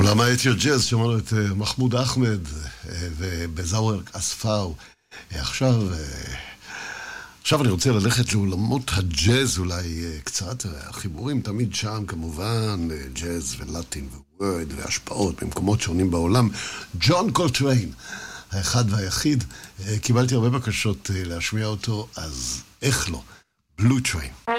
בעולם היתר ג'אז שמענו את מחמוד אחמד ובזאוור אספאו. עכשיו אני רוצה ללכת לעולמות הג'אז אולי קצת, החיבורים תמיד שם כמובן, ג'אז ולטין וורד והשפעות במקומות שונים בעולם. ג'ון קולטריין, האחד והיחיד, קיבלתי הרבה בקשות להשמיע אותו, אז איך לא? בלו טריין.